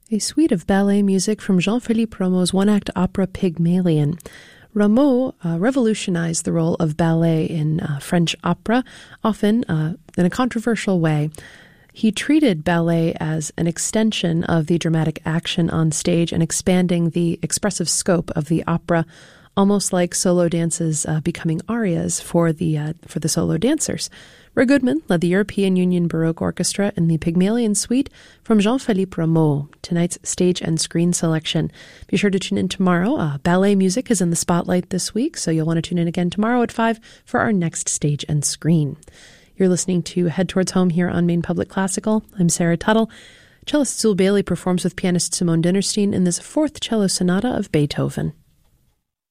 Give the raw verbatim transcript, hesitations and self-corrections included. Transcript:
A suite of ballet music from Jean-Philippe Rameau's one-act opera Pygmalion. Rameau uh, revolutionized the role of ballet in uh, French opera, often uh, in a controversial way. He treated ballet as an extension of the dramatic action on stage and expanding the expressive scope of the opera, almost like solo dances uh, becoming arias for the uh, for the solo dancers. Ray Goodman led the European Union Baroque Orchestra in the Pygmalion Suite from Jean-Philippe Rameau, tonight's stage and screen selection. Be sure to tune in tomorrow. Uh, ballet music is in the spotlight this week, so you'll want to tune in again tomorrow at five for our next stage and screen. You're listening to Head Towards Home here on Maine Public Classical. I'm Sarah Tuttle. Cellist Zul Bailey performs with pianist Simone Dinnerstein in this fourth cello sonata of Beethoven.